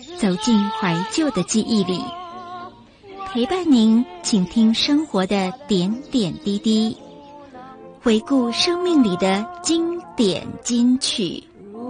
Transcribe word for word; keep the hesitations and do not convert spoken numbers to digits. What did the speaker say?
走进怀旧的记忆里，陪伴您倾听生活的点点滴滴，回顾生命里的经典金曲。